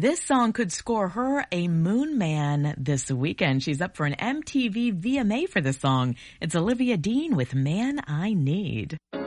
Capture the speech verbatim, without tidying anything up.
This song could score her a Moon Man this weekend. She's up for an M T V V M A for this song. It's Olivia Dean with Man I Need.